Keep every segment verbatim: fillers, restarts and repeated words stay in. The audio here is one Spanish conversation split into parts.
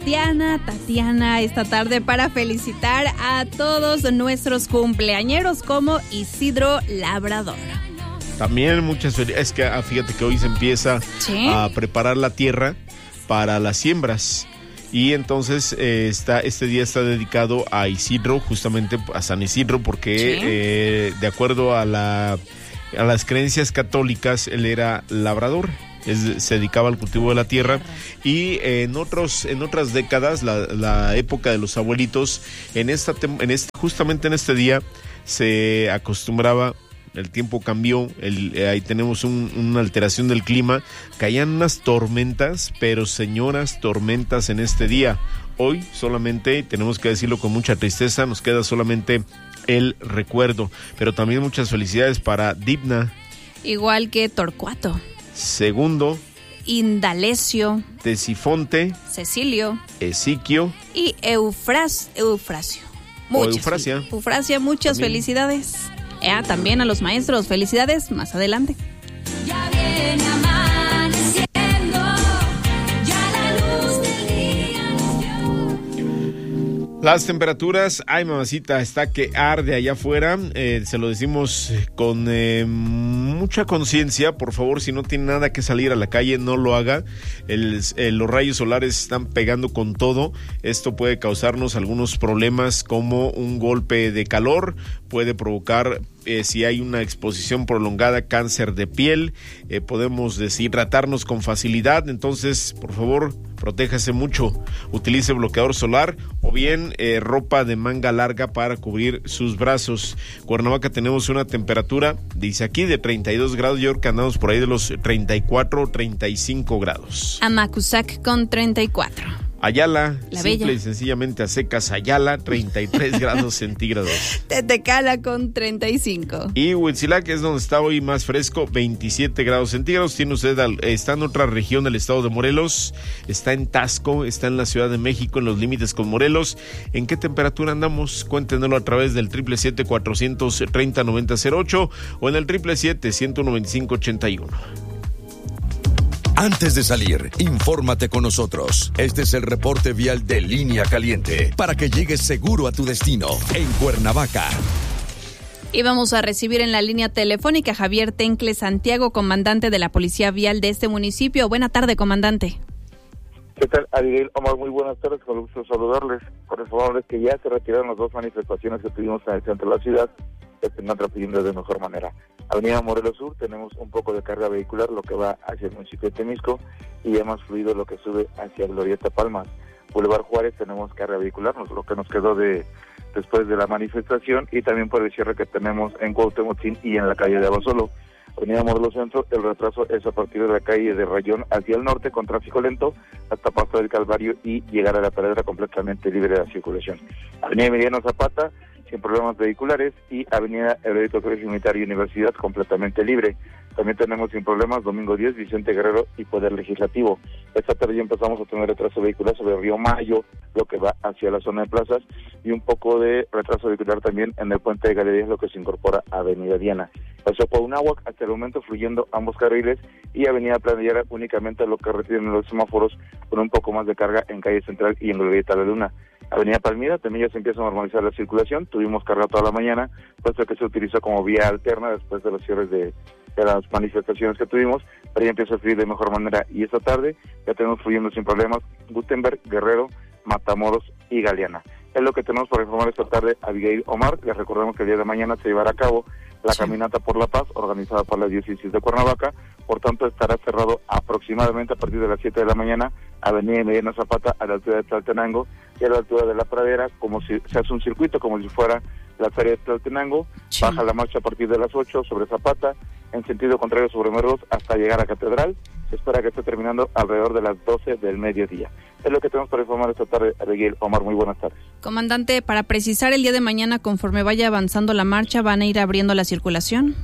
Tatiana, Tatiana esta tarde para felicitar a todos nuestros cumpleañeros como Isidro Labrador. También muchas felicidades. Es que ah, fíjate que hoy se empieza ¿Sí? a preparar la tierra para las siembras. Y entonces eh, está, este día está dedicado a Isidro, justamente a San Isidro, porque ¿Sí? eh, de acuerdo a, la, a las creencias católicas, él era labrador. Es, se dedicaba al cultivo de la tierra y eh, en otros en otras décadas, la, la época de los abuelitos, en esta en este, justamente en este día se acostumbraba. El tiempo cambió, el, eh, ahí tenemos un, una alteración del clima, caían unas tormentas, pero señoras tormentas en este día. Hoy solamente, tenemos que decirlo con mucha tristeza, nos queda solamente el recuerdo, pero también muchas felicidades para Dibna. Igual que Torcuato. Segundo. Indalecio. Tesifonte. Cecilio. Ezequiel. Y Eufras, Eufrasio. Muchas, o Eufrasia. Eufrasia, muchas también. Felicidades. Eh, también a los maestros, felicidades, más adelante. Ya viene amaneciendo, ya la luz del día nos dio. Las temperaturas, ay mamacita, está que arde allá afuera, eh, se lo decimos con eh, mucha conciencia, por favor, si no tiene nada que salir a la calle, no lo haga. El, el, los rayos solares están pegando con todo, esto puede causarnos algunos problemas como un golpe de calor, puede provocar, eh, si hay una exposición prolongada, cáncer de piel, eh, podemos deshidratarnos con facilidad, entonces, por favor, protéjase mucho, utilice bloqueador solar o bien eh, ropa de manga larga para cubrir sus brazos. Cuernavaca tenemos una temperatura, dice aquí, de treinta y dos grados, yo creo que andamos por ahí de los treinta y cuatro, treinta y cinco grados. Amacuzac con treinta y cuatro. Ayala, La simple Bella. Y sencillamente a secas, Ayala, treinta y tres grados centígrados. Tetecala con treinta y cinco. Y Huitzilac es donde está hoy más fresco, veintisiete grados centígrados. Tiene usted, al, está en otra región del estado de Morelos, está en Tasco, está en la Ciudad de México, en los límites con Morelos. ¿En qué temperatura andamos? Cuéntenoslo a través del triple siete cuatrocientos treinta noventa cero ocho o en el triple siete ciento noventa y cinco ochenta y uno. Antes de salir, infórmate con nosotros. Este es el reporte vial de Línea Caliente para que llegues seguro a tu destino en Cuernavaca. Y vamos a recibir en la línea telefónica a Javier Tencle Santiago, comandante de la Policía Vial de este municipio. Buena tarde, comandante. ¿Qué tal, Abigail? Omar, muy buenas tardes, con gusto saludarles. Por informarles que ya se retiraron las dos manifestaciones que tuvimos en el centro de la ciudad, que se están transmitiendo de mejor manera. Avenida Morelos Sur tenemos un poco de carga vehicular, lo que va hacia el municipio de Temisco, y ya más fluido lo que sube hacia Glorieta Palmas. Boulevard Juárez tenemos carga vehicular, lo que nos quedó de después de la manifestación, y también por el cierre que tenemos en Cuauhtémoc y en la calle de Abasolo. Avenida Morelos Centro, el retraso es a partir de la calle de Rayón hacia el norte con tráfico lento hasta Paso del Calvario y llegar a la Pradera completamente libre de la circulación. Avenida Emiliano Zapata, sin problemas vehiculares, y Avenida Heredito Colegio Militar y Universidad completamente libre. También tenemos sin problemas Domingo diez, Vicente Guerrero y Poder Legislativo. Esta tarde ya empezamos a tener retraso vehicular sobre Río Mayo, lo que va hacia la zona de plazas, y un poco de retraso vehicular también en el puente de Galerías, lo que se incorpora a Avenida Diana. Pasó por Unáhuac hasta el momento fluyendo ambos carriles, y Avenida Playera únicamente lo que retienen los semáforos con un poco más de carga en Calle Central y en Glorieta La Luna. Avenida Palmira también ya se empieza a normalizar la circulación, tuvimos carga toda la mañana, puesto que se utilizó como vía alterna después de los cierres de, de las manifestaciones que tuvimos, pero ya empieza a fluir de mejor manera, y esta tarde ya tenemos fluyendo sin problemas Gutenberg, Guerrero, Matamoros y Galeana. Es lo que tenemos para informar esta tarde, Abigail, Omar. Les recordamos que el día de mañana se llevará a cabo la sí. Caminata por la Paz, organizada por la diócesis de Cuernavaca, por tanto estará cerrado aproximadamente a partir de las siete de la mañana, Avenida Emiliano Zapata a la altura de Tlaltenango y a la altura de la Pradera, como si se hace un circuito, como si fuera la feria de Tlaltenango, sí. Baja la marcha a partir de las ocho sobre Zapata, en sentido contrario sobre Morelos hasta llegar a Catedral. Se espera que esté terminando alrededor de las doce del mediodía. Es lo que tenemos para informar esta tarde, Abigail. Omar, muy buenas tardes. Comandante, para precisar, el día de mañana, conforme vaya avanzando la marcha, ¿van a ir abriendo la circulación?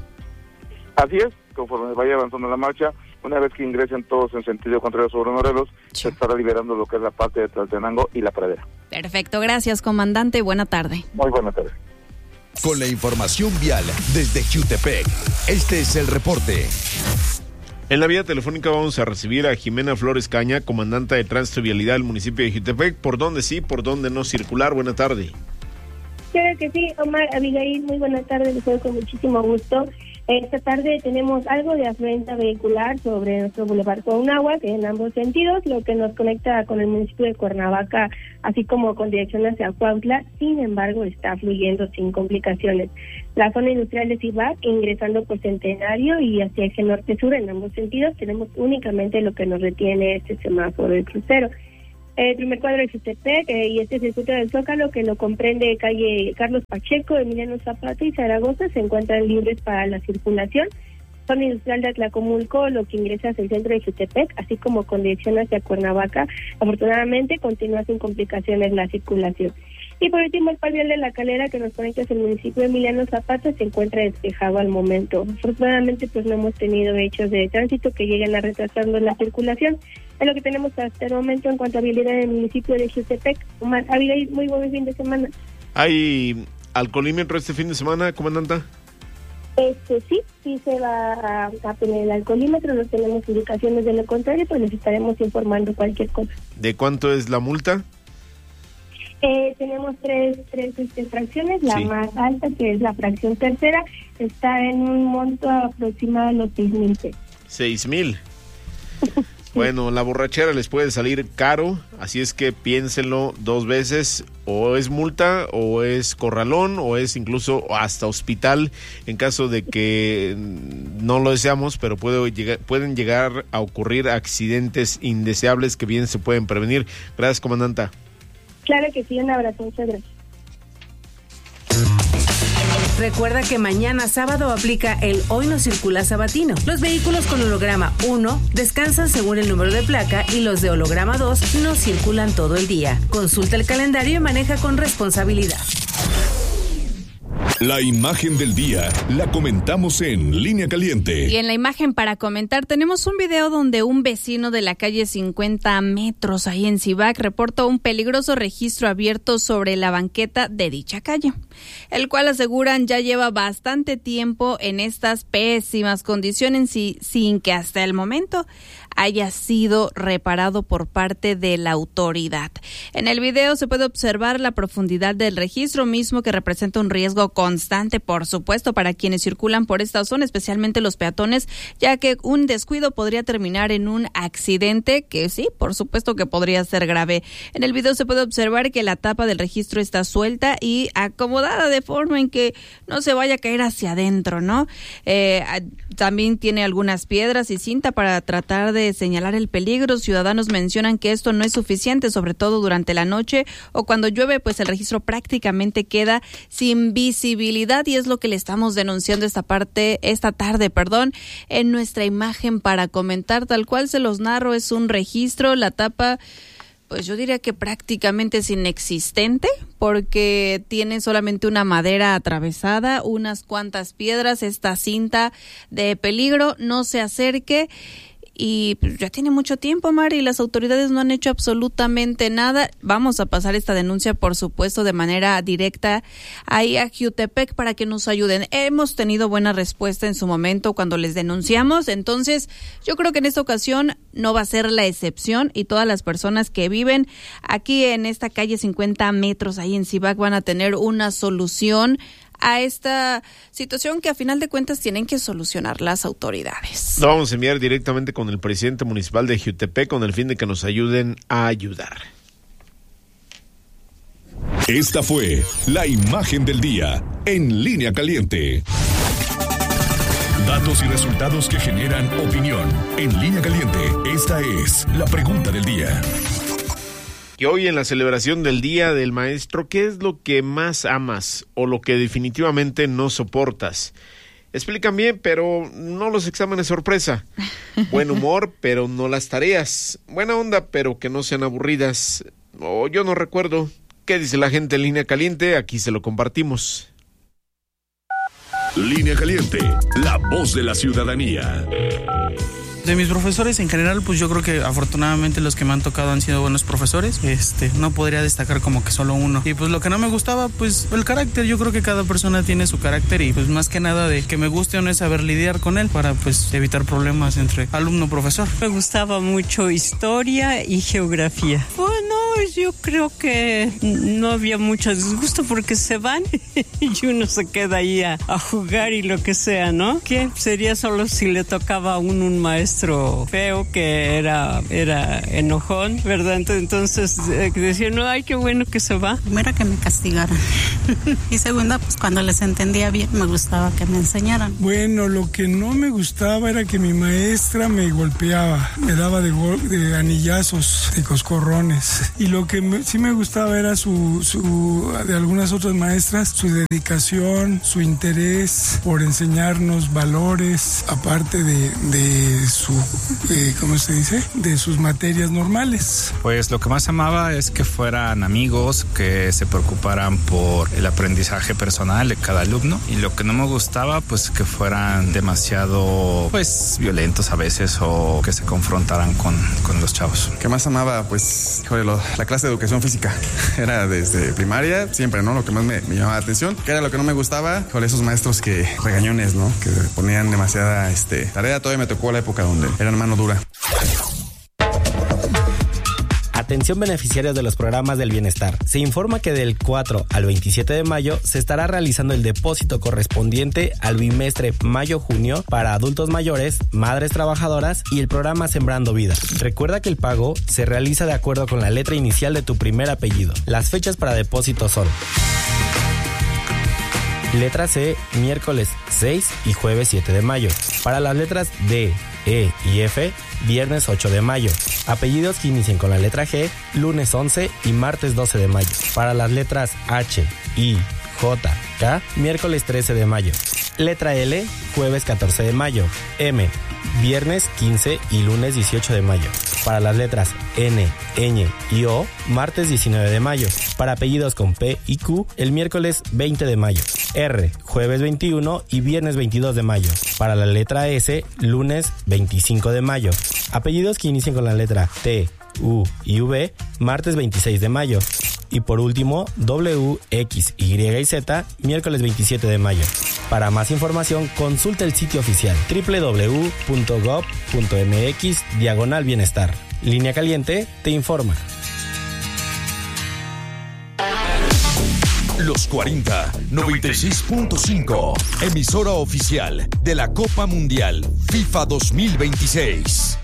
Así es, conforme vaya avanzando la marcha, una vez que ingresen todos en sentido contrario sobre Morelos, sí. Se estará liberando lo que es la parte de Tlaltenango y la Pradera. Perfecto, gracias, comandante. Buena tarde. Muy buena tarde. Con la información vial desde Jutepec, este es el reporte. En la vía telefónica vamos a recibir a Jimena Flores Caña, comandante de Tránsito y Vialidad del municipio de Jiutepec. ¿Por dónde sí, por dónde no circular? Buena tarde. Claro que sí, Omar, Abigail, muy buena tarde, les doy con muchísimo gusto. Esta tarde tenemos algo de afluencia vehicular sobre nuestro Boulevard Cuauhnáhuac en ambos sentidos, lo que nos conecta con el municipio de Cuernavaca, así como con dirección hacia Cuautla. Sin embargo, está fluyendo sin complicaciones. La zona industrial de Cibac, ingresando por Centenario y hacia eje norte-sur en ambos sentidos, tenemos únicamente lo que nos retiene este semáforo del crucero. El primer cuadro de Jiutepec eh, y este circuito del Zócalo, que lo comprende calle Carlos Pacheco, Emiliano Zapata y Zaragoza, se encuentran libres para la circulación. Zona industrial de Atlacomulco, lo que ingresa hacia el centro de Jiutepec, así como con dirección hacia Cuernavaca, afortunadamente continúa sin complicaciones la circulación. Y por último, el par vial de La Calera, que nos conecta hacia el municipio de Emiliano Zapata, se encuentra despejado al momento. Afortunadamente, pues no hemos tenido hechos de tránsito que lleguen a retrasando la circulación. Es lo que tenemos hasta el momento en cuanto a vialidad en el municipio de Jiutepec. Omar, Abigail, muy buen fin de semana. ¿Hay alcoholímetro este fin de semana, comandanta? Este sí, sí se va a, a poner el alcoholímetro, no tenemos indicaciones de lo contrario, pues les estaremos informando cualquier cosa. ¿De cuánto es la multa? Eh, tenemos tres, tres este, fracciones, la sí. más alta, que es la fracción tercera, está en un monto aproximado a los seis mil pesos. ¿Seis mil? Bueno, la borrachera les puede salir caro, así es que piénsenlo dos veces, o es multa, o es corralón, o es incluso hasta hospital, en caso de que no lo deseamos, pero puede llegar, pueden llegar a ocurrir accidentes indeseables que bien se pueden prevenir. Gracias, comandanta. Claro que sí, un abrazo, muchas gracias. Recuerda que mañana sábado aplica el Hoy no circula sabatino. Los vehículos con holograma uno descansan según el número de placa y los de holograma dos no circulan todo el día. Consulta el calendario y maneja con responsabilidad. La imagen del día la comentamos en Línea Caliente. Y en la imagen para comentar tenemos un video donde un vecino de la calle cincuenta metros ahí en Cibac reporta un peligroso registro abierto sobre la banqueta de dicha calle, el cual aseguran ya lleva bastante tiempo en estas pésimas condiciones y sin que hasta el momento haya sido reparado por parte de la autoridad. En el video se puede observar la profundidad del registro mismo, que representa un riesgo constante, por supuesto, para quienes circulan por esta zona, especialmente los peatones, ya que un descuido podría terminar en un accidente que sí, por supuesto que podría ser grave. En el video se puede observar que la tapa del registro está suelta y acomodada de forma en que no se vaya a caer hacia adentro, ¿no? Eh, también tiene algunas piedras y cinta para tratar de señalar el peligro. Ciudadanos mencionan que esto no es suficiente, sobre todo durante la noche o cuando llueve, pues el registro prácticamente queda sin visibilidad, y es lo que le estamos denunciando esta parte, esta tarde, perdón, en nuestra imagen para comentar. Tal cual se los narro, es un registro, la tapa, pues yo diría que prácticamente es inexistente, porque tiene solamente una madera atravesada, unas cuantas piedras, esta cinta de peligro, no se acerque. Y ya tiene mucho tiempo, Mari, y las autoridades no han hecho absolutamente nada. Vamos a pasar esta denuncia, por supuesto, de manera directa ahí a Jiutepec para que nos ayuden. Hemos tenido buena respuesta en su momento cuando les denunciamos, entonces yo creo que en esta ocasión no va a ser la excepción, y todas las personas que viven aquí en esta calle cincuenta metros ahí en Cibac van a tener una solución a esta situación que a final de cuentas tienen que solucionar las autoridades. Lo vamos a enviar directamente con el presidente municipal de Jiutepec con el fin de que nos ayuden a ayudar. Esta fue la imagen del día en Línea Caliente. Datos y resultados que generan opinión. En Línea Caliente, esta es la pregunta del día. Y hoy, en la celebración del Día del Maestro, ¿qué es lo que más amas o lo que definitivamente no soportas? Explican bien, pero no los exámenes sorpresa. Buen humor, pero no las tareas. Buena onda, pero que no sean aburridas. O yo no recuerdo. ¿Qué dice la gente en Línea Caliente? Aquí se lo compartimos. Línea Caliente, la voz de la ciudadanía. De mis profesores en general, pues yo creo que afortunadamente los que me han tocado han sido buenos profesores. Este, no podría destacar como que solo uno. Y pues lo que no me gustaba, pues el carácter. Yo creo que cada persona tiene su carácter y pues más que nada de que me guste o no es saber lidiar con él para pues evitar problemas entre alumno-profesor. Me gustaba mucho historia y geografía. Bueno, yo creo que no había mucho disgusto porque se van y uno se queda ahí a, a jugar y lo que sea, ¿no? Que sería solo si le tocaba a uno un maestro feo que era, era enojón, ¿verdad? Entonces eh, decía, no, ay, qué bueno que se va. Primero que me castigaran y segunda, pues cuando les entendía bien me gustaba que me enseñaran. Bueno, lo que no me gustaba era que mi maestra me golpeaba, me daba de, gol, de anillazos, de coscorrones. Y lo que me, sí me gustaba era su, su, de algunas otras maestras, su dedicación, su interés por enseñarnos valores, aparte de, de su, eh, ¿cómo se dice? De sus materias normales. Pues lo que más amaba es que fueran amigos, que se preocuparan por el aprendizaje personal de cada alumno, y lo que no me gustaba, pues que fueran demasiado, pues, violentos a veces o que se confrontaran con, con los chavos. ¿Qué más amaba? Pues, joder, lo, la clase de educación física. Era desde primaria, siempre, ¿no? Lo que más me, me llamaba la atención. ¿Qué era lo que no me gustaba? Joder, esos maestros que regañones, ¿no? Que ponían demasiada este, tarea. Todavía me tocó la época donde eran mano dura. Atención beneficiarios de los programas del bienestar. Se informa que del cuatro al veintisiete de mayo se estará realizando el depósito correspondiente al bimestre mayo-junio para adultos mayores, madres trabajadoras y el programa Sembrando Vida. Recuerda que el pago se realiza de acuerdo con la letra inicial de tu primer apellido. Las fechas para depósito son: letra C, miércoles seis y jueves siete de mayo. Para las letras D, E y F, viernes ocho de mayo. Apellidos que inicien con la letra G, lunes once y martes doce de mayo. Para las letras H, I, J, K, miércoles trece de mayo. Letra L, jueves catorce de mayo. M, viernes quince y lunes dieciocho de mayo. Para las letras N, Ñ y O, martes diecinueve de mayo. Para apellidos con P y Q, el miércoles veinte de mayo. R, jueves veintiuno y viernes veintidós de mayo. Para la letra S, lunes veinticinco de mayo. Apellidos que inicien con la letra T, U y V, martes veintiséis de mayo. Y por último, W, X, Y y Z, miércoles veintisiete de mayo. Para más información, consulta el sitio oficial doble u doble u doble u punto gob punto m x diagonal bienestar. Línea Caliente te informa. Los cuarenta, noventa y seis punto cinco, emisora oficial de la Copa Mundial FIFA dos mil veintiséis.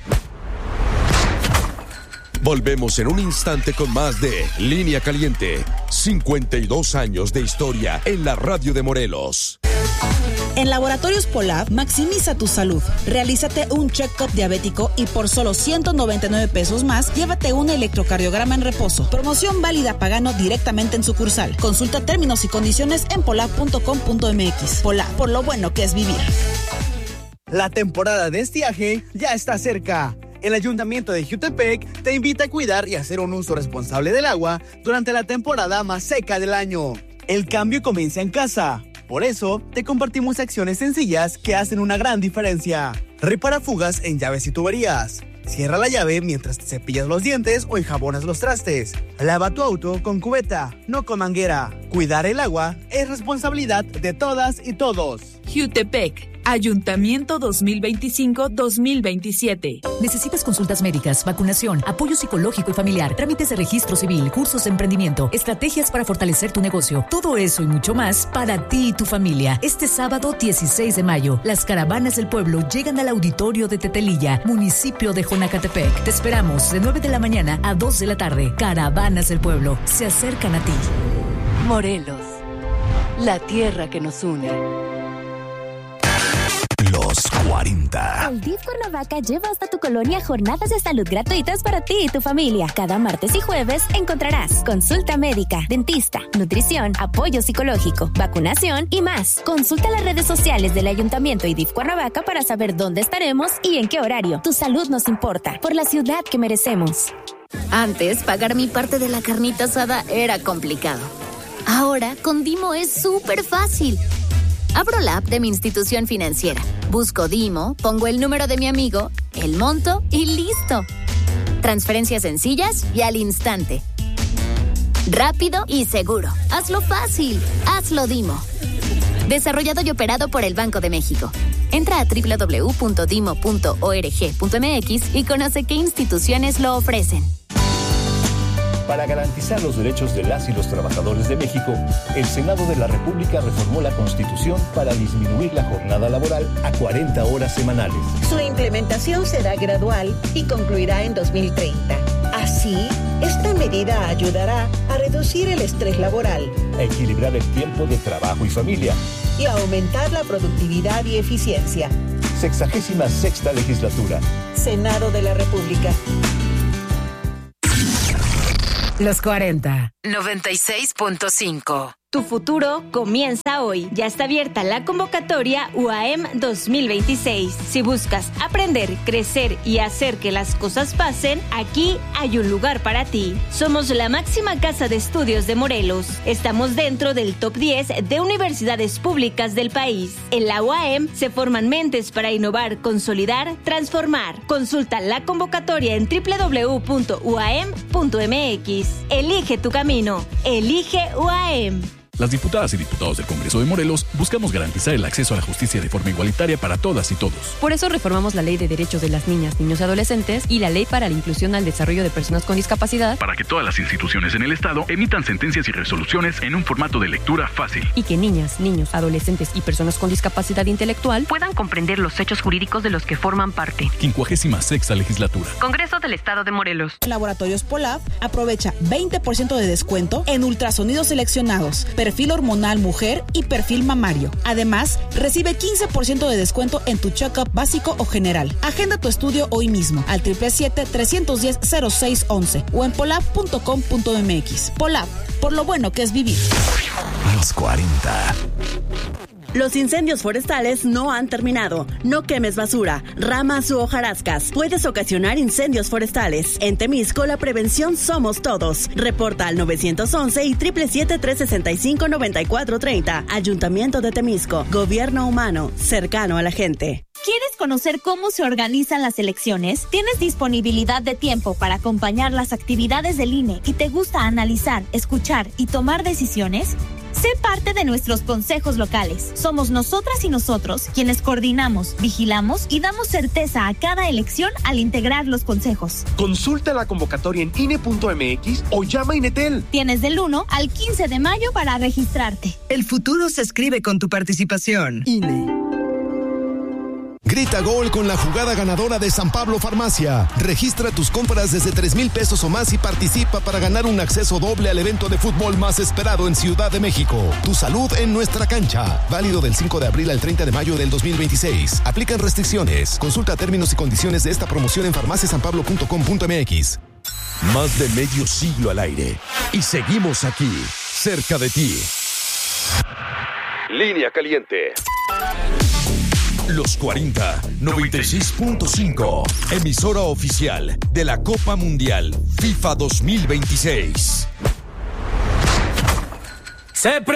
Volvemos en un instante con más de Línea Caliente. cincuenta y dos años de historia en la radio de Morelos. En Laboratorios Polab, maximiza tu salud. Realízate un check-up diabético y por solo ciento noventa y nueve pesos más, llévate un electrocardiograma en reposo. Promoción válida pagando directamente en sucursal. Consulta términos y condiciones en polab punto com punto m x. Polab, por lo bueno que es vivir. La temporada de estiaje ya está cerca. El Ayuntamiento de Jiutepec te invita a cuidar y hacer un uso responsable del agua durante la temporada más seca del año. El cambio comienza en casa. Por eso, te compartimos acciones sencillas que hacen una gran diferencia. Repara fugas en llaves y tuberías. Cierra la llave mientras te cepillas los dientes o enjabonas los trastes. Lava tu auto con cubeta, no con manguera. Cuidar el agua es responsabilidad de todas y todos. Jiutepec, Ayuntamiento dos mil veinticinco dos mil veintisiete. ¿Necesitas consultas médicas, vacunación, apoyo psicológico y familiar, trámites de registro civil, cursos de emprendimiento, estrategias para fortalecer tu negocio? Todo eso y mucho más para ti y tu familia. Este sábado dieciséis de mayo, las caravanas del pueblo llegan al auditorio de Tetelilla, municipio de Jonacatepec. Te esperamos de nueve de la mañana a dos de la tarde. Caravanas del pueblo se acercan a ti. Morelos, la tierra que nos une. Los cuarenta. El D I F Cuernavaca lleva hasta tu colonia jornadas de salud gratuitas para ti y tu familia. Cada martes y jueves encontrarás consulta médica, dentista, nutrición, apoyo psicológico, vacunación y más. Consulta las redes sociales del Ayuntamiento y D I F Cuernavaca para saber dónde estaremos y en qué horario. Tu salud nos importa, por la ciudad que merecemos. Antes, pagar mi parte de la carnita asada era complicado. Ahora, con Dimo es súper fácil. Abro la app de mi institución financiera, Busco Dimo, pongo el número de mi amigo, el monto y listo. Transferencias sencillas y al instante. Rápido y seguro. Hazlo fácil. Hazlo Dimo. Desarrollado y operado por el Banco de México. Entra a doble u doble u doble u punto dimo punto org punto m x y conoce qué instituciones lo ofrecen. Para garantizar los derechos de las y los trabajadores de México, el Senado de la República reformó la Constitución para disminuir la jornada laboral a cuarenta horas semanales. Su implementación será gradual y concluirá en dos mil treinta. Así, esta medida ayudará a reducir el estrés laboral, a equilibrar el tiempo de trabajo y familia y a aumentar la productividad y eficiencia. Sexagésima sexta legislatura. Senado de la República. Los cuarenta. noventa y seis punto cinco. Tu futuro comienza hoy. Ya está abierta la convocatoria U A M dos mil veintiséis. Si buscas aprender, crecer y hacer que las cosas pasen, aquí hay un lugar para ti. Somos la máxima casa de estudios de Morelos. Estamos dentro del top diez de universidades públicas del país. En la U A M se forman mentes para innovar, consolidar, transformar. Consulta la convocatoria en doble u doble u doble u punto u a m punto m x. Elige tu camino. Elige U A M. Las diputadas y diputados del Congreso de Morelos buscamos garantizar el acceso a la justicia de forma igualitaria para todas y todos. Por eso reformamos la Ley de Derechos de las Niñas, Niños y Adolescentes y la Ley para la Inclusión al Desarrollo de Personas con Discapacidad, para que todas las instituciones en el Estado emitan sentencias y resoluciones en un formato de lectura fácil. Y que niñas, niños, adolescentes y personas con discapacidad intelectual puedan comprender los hechos jurídicos de los que forman parte. Quincuagésima sexta legislatura. Congreso del Estado de Morelos. Laboratorios Polab aprovecha veinte por ciento de descuento en ultrasonidos seleccionados, perfil hormonal mujer y perfil mamario. Además, recibe quince por ciento de descuento en tu check-up básico o general. Agenda tu estudio hoy mismo al siete siete siete, tres uno cero, cero seis once o en polab punto com punto m x. Polab, por lo bueno que es vivir. Los cuarenta. Los incendios forestales no han terminado. No quemes basura, ramas u hojarascas. Puedes ocasionar incendios forestales. En Temisco, la prevención somos todos. Reporta al nueve once y siete siete siete, tres seis cinco, nueve cuatro tres cero. Ayuntamiento de Temisco. Gobierno humano, cercano a la gente. ¿Quieres conocer cómo se organizan las elecciones? ¿Tienes disponibilidad de tiempo para acompañar las actividades del I N E y te gusta analizar, escuchar y tomar decisiones? Sé parte de nuestros consejos locales. Somos nosotras y nosotros quienes coordinamos, vigilamos y damos certeza a cada elección al integrar los consejos. Consulta la convocatoria en I N E punto m x o llama a Inetel. Tienes del uno al quince de mayo para registrarte. El futuro se escribe con tu participación. I N E. Grita gol con la jugada ganadora de San Pablo Farmacia. Registra tus compras desde tres mil pesos o más y participa para ganar un acceso doble al evento de fútbol más esperado en Ciudad de México. Tu salud en nuestra cancha. Válido del cinco de abril al treinta de mayo del dos mil veintiséis. Aplican restricciones. Consulta términos y condiciones de esta promoción en farmacia san pablo punto com punto m x. Más de medio siglo al aire. Y seguimos aquí, cerca de ti. Línea Caliente. Los cuarenta, noventa y seis punto cinco. Emisora oficial de la Copa Mundial FIFA dos mil veintiséis. Se